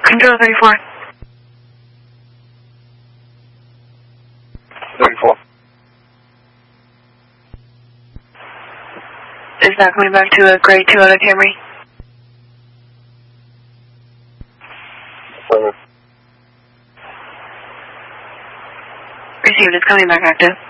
Control 34. 34. Is that coming back to a grade 2 auto Camry? 7. Received, it's coming back active.